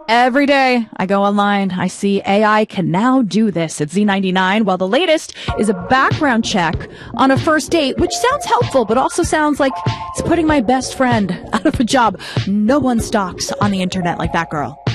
Every day I go online, I see AI can now do this at Z99. Well, the latest is a background check on a first date, which sounds helpful, but also sounds like it's putting my best friend out of a job. No one stalks on the internet like that girl.